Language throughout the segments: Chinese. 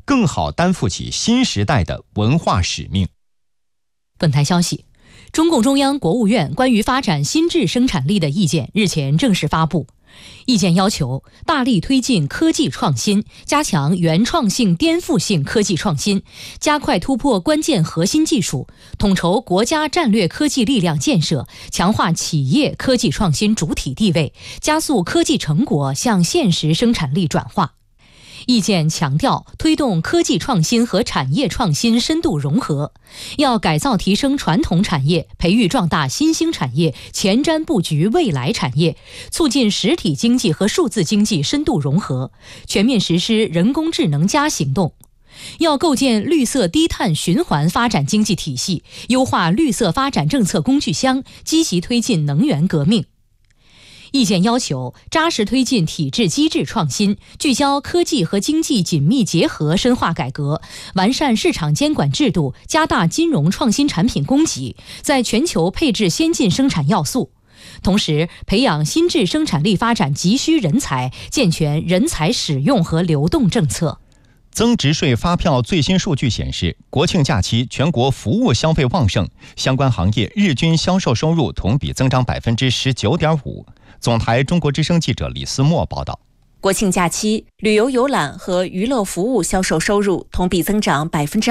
更好担负起新时代的文化使命。 本台消息，中共中央、国务院关于发展新质生产力的意见日前正式发布。意见要求大力推进科技创新，加强原创性、颠覆性科技创新，加快突破关键核心技术，统筹国家战略科技力量建设，强化企业科技创新主体地位，加速科技成果向现实生产力转化。意见强调，推动科技创新和产业创新深度融合，要改造提升传统产业，培育壮大新兴产业，前瞻布局未来产业，促进实体经济和数字经济深度融合，全面实施人工智能行动。要构建绿色低碳循环发展经济体系，优化绿色发展政策工具箱，积极推进能源革命。意见要求扎实推进体制机制创新，聚焦科技和经济紧密结合深化改革，完善市场监管制度，加大金融创新产品供给，在全球配置先进生产要素。同时，培养新质生产力发展急需人才，健全人才使用和流动政策。 增值税发票最新数据显示，国庆假期全国服务消费旺盛，相关行业日均销售收入同比增长 19.5%。总台中国之声记者李思墨报道。 国庆假期，旅游游览和娱乐服务销售收入同比增长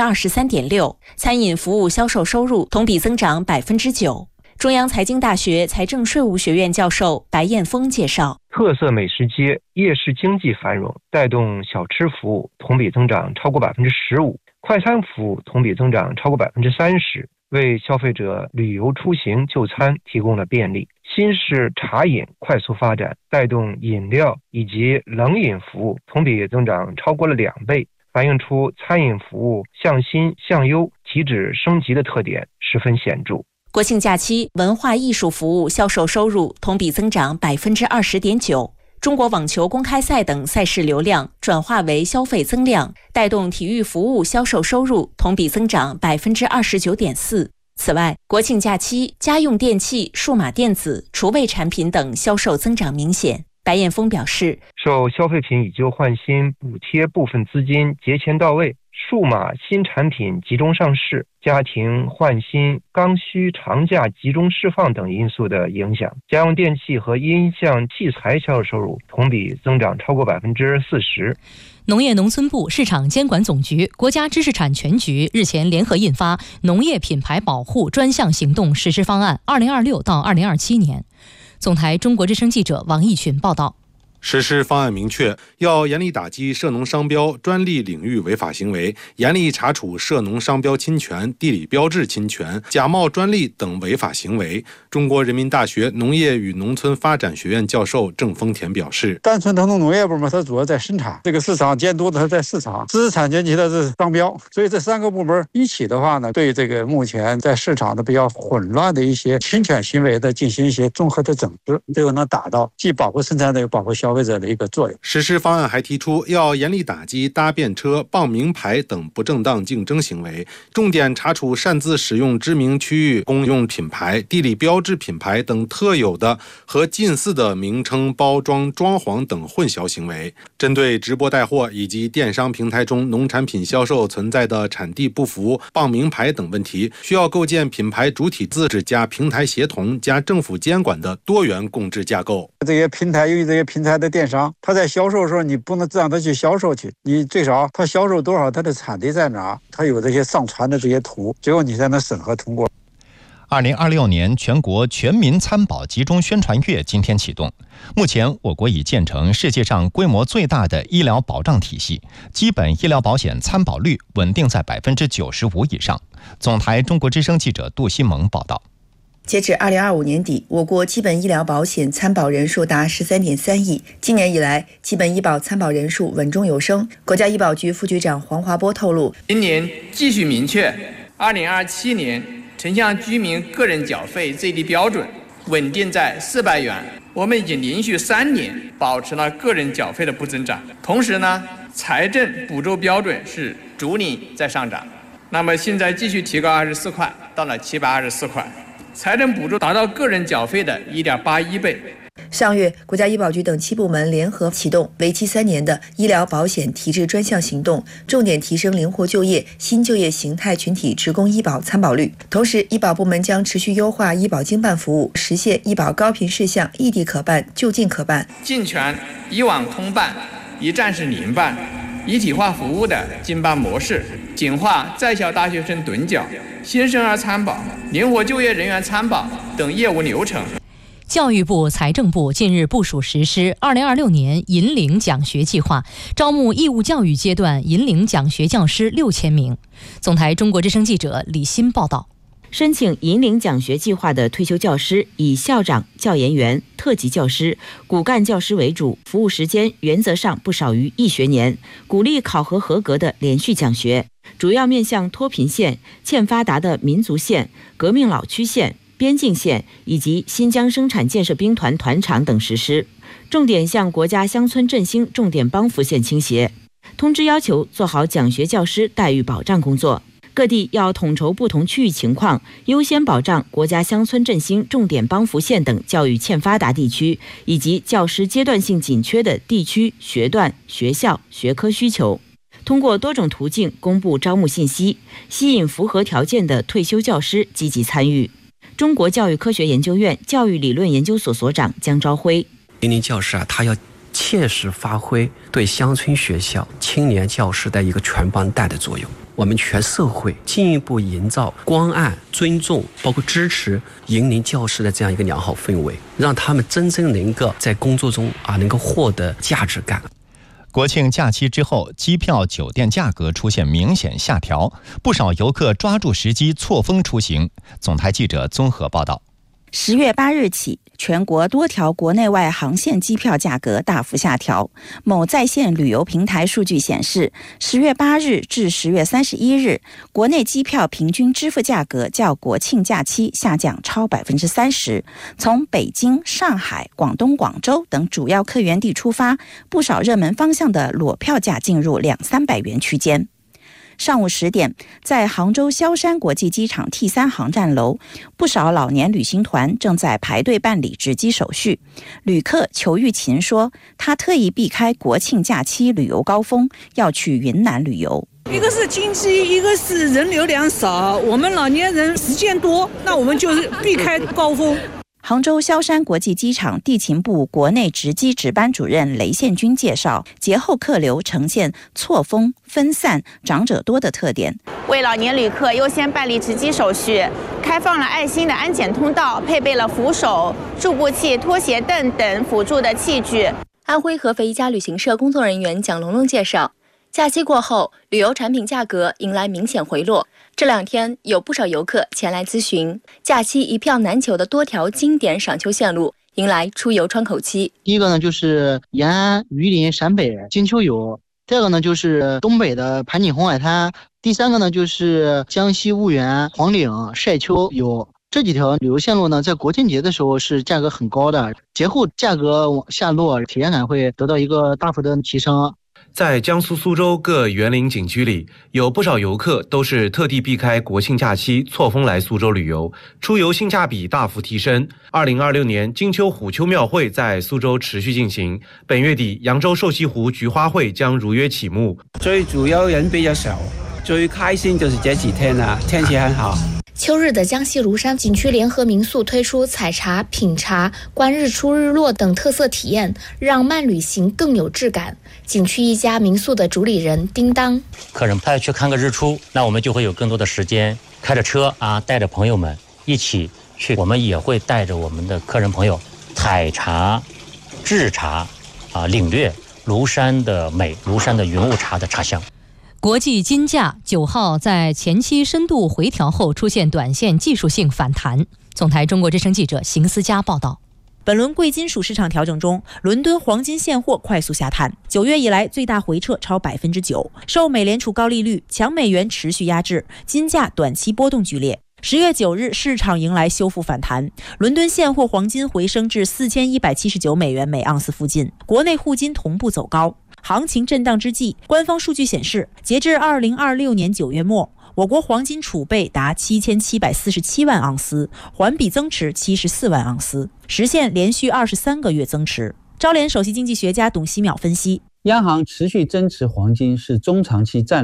23.6%， 餐饮服务销售收入同比增长 9%。中央财经大学财政税务学院教授白彦峰介绍， 特色美食街、夜市经济繁荣，带动小吃服务同比增长超过 15%， 快餐服务同比增长超过 30%， 为消费者旅游出行就餐提供了便利。新式茶饮快速发展，带动饮料以及冷饮服务同比增长超过了2倍，反映出餐饮服务向新向优、提质升级的特点十分显著。 国庆假期，文化艺术服务销售收入同比增长 20.9%， 中国网球公开赛等赛事流量转化为消费增量，带动体育服务销售收入同比增长 29.4%。此外，国庆假期家用电器、数码电子、厨卫产品等销售增长明显。白彦峰表示， 受消费品以旧换新补贴部分资金节前到位，数码新产品集中上市，家庭换新刚需长假集中释放等因素的影响，家用电器和音像器材销售收入同比增长超过 40%。 农业农村部、市场监管总局、国家知识产权局日前联合印发《农业品牌保护专项行动实施方案 （2026 到2027年）。总台中国之声记者王毅群报道。 实施方案明确，要严厉打击涉农商标、专利领域违法行为，严厉查处涉农商标侵权、地理标志侵权、假冒专利等违法行为。中国人民大学农业与农村发展学院教授郑丰田表示， 单纯腾冲农业部门它主要在生产，这个市场监督的它在市场，知识产权局的是商标，所以这3个部门一起的话呢，对这个目前在市场的比较混乱的一些侵权行为的进行一些综合的整治，这个能达到既保护生产者又保护消费者的一个作用。 实施方案还提出，要严厉打击搭便车、傍名牌等不正当竞争行为，重点查处擅自使用知名区域公用品牌、地理标志品牌等特有的和近似的名称、包装、装潢等混淆行为。针对直播带货以及电商平台中农产品销售存在的产地不符、傍名牌等问题，需要构建品牌主体自治加平台协同加政府监管的多元共治架构。 这些平台，由于这些平台的电商，他在销售的时候，你不能让他去销售去，你最少他销售多少，他的产地在哪，他有这些上传的这些图，最后你才能审核通过。 2026年全国全民参保集中宣传月今天启动。目前，我国已建成世界上规模最大的医疗保障体系，基本医疗保险参保率稳定在 95% 以上。总台中国之声记者杜新萌报道。 截至2025年底，我国基本医疗保险参保人数达 13.3 亿。今年以来，基本医保参保人数稳中有升。国家医保局副局长黄华波透露， 今年继续明确2027年城乡居民个人缴费最低标准稳定在400元。我们已经连续3年保持了个人缴费的不增长，同时呢，财政补助标准是逐年在上涨。那么现在继续提高24块，到了724块。财政补助达到个人缴费的1.81倍。 上月，国家医保局等7部门联合启动为期3年的医疗保险提质专项行动，重点提升灵活就业、新就业形态群体职工医保参保率。同时，医保部门将持续优化医保经办服务，实现医保高频事项异地可办、就近可办， 健全以往通办、一站式联办、一体化服务的经办模式，简化在校大学生趸缴、新生儿参保、灵活就业人员参保等业务流程。 教育部、财政部近日部署实施2026年银领奖学计划，招募义务教育阶段银领奖学教师6000名。总台中国之声记者李欣报道。 申请银领奖学计划的退休教师以校长、教研员、特级教师、骨干教师为主，服务时间原则上不少于1学年，鼓励考核合格的连续奖学，主要面向脱贫县、欠发达的民族县、革命老区县、边境县以及新疆生产建设兵团团场等实施，重点向国家乡村振兴重点帮扶县倾斜。通知要求做好奖学教师待遇保障工作，各地要统筹不同区域情况，优先保障国家乡村振兴重点帮扶县等教育欠发达地区以及教师阶段性紧缺的地区、学段、学校、学科需求，通过多种途径公布招募信息，吸引符合条件的退休教师积极参与。中国教育科学研究院教育理论研究所所长姜朝辉， 银领教师他要切实发挥对乡村学校青年教师的一个全帮带的作用，我们全社会进一步营造关爱、尊重包括支持银领教师的这样一个良好氛围，让他们真正能够在工作中能够获得价值感。 国庆假期之后，机票、酒店价格出现明显下调，不少游客抓住时机错峰出行。总台记者综合报道。 10月8日起，全国多条国内外航线机票价格大幅下调。某在线旅游平台数据显示，10月8日至10月31日，国内机票平均支付价格较国庆假期下降超30%。从北京、上海、广东、广州等主要客源地出发，不少热门方向的裸票价进入200-300元区间。上午10点，在杭州萧山国际机场 T3 航站楼，不少老年旅行团正在排队办理值机手续。旅客裘玉琴说，他特意避开国庆假期旅游高峰，要去云南旅游。 一个是经济，一个是人流量少，我们老年人时间多，那我们就是避开高峰。 杭州萧山国际机场地勤部国内值机值班主任雷宪军介绍，节后客流呈现错峰、分散、长者多的特点。 为老年旅客优先办理值机手续，开放了爱心的安检通道，配备了扶手、助步器、拖鞋凳等辅助的器具。 安徽合肥一家旅行社工作人员蒋龙龙介绍，假期过后，旅游产品价格迎来明显回落。这2天有不少游客前来咨询，假期一票难求的多条经典赏秋线路迎来出游窗口期。 第一个呢就是延安、榆林、陕北金秋游，第二个呢就是东北的盘锦红海滩，第三个呢就是江西婺源、黄岭晒秋游。这几条旅游线路呢，在国庆节的时候是价格很高的，节后价格往下落，体验感会得到一个大幅的提升。 在江苏苏州各园林景区里，有不少游客都是特地避开国庆假期错峰来苏州旅游，出游性价比大幅提升。2026年金秋虎丘庙会在苏州持续进行，本月底扬州瘦西湖菊花会将如约启幕。 最主要人比较少，最开心就是这几天了，天气很好。 秋日的江西庐山景区联合民宿推出采茶、品茶、观日出日落等特色体验，让慢旅行更有质感。景区一家民宿的主理人叮当， 客人派去看个日出，那我们就会有更多的时间开着车带着朋友们一起去，我们也会带着我们的客人朋友采茶、制茶领略庐山的美，庐山的云雾茶的茶香。 国际金价9号在前期深度回调后出现短线技术性反弹。总台中国之声记者邢思佳报道。 本轮贵金属市场调整中，伦敦黄金现货快速下探，9月以来最大回撤超9%，受美联储高利率、强美元持续压制，金价短期波动剧烈。10月9日，市场迎来修复反弹，伦敦现货黄金回升至4179美元每盎司附近，国内沪金同步走高。行情震荡之际，官方数据显示，截至2026年9月末， 我国黄金储备达7747万盎司，环比增持74万盎司，实现连续23个月增持。招联首席经济学家董希淼分析， 央行持续增持黄金是中长期战略